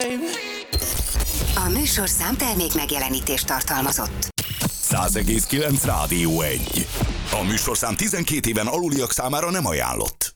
baby. A műsorszám termék megjelenítést tartalmazott. 100,9 Rádió 1. A műsorszám 12 éven aluliak számára nem ajánlott.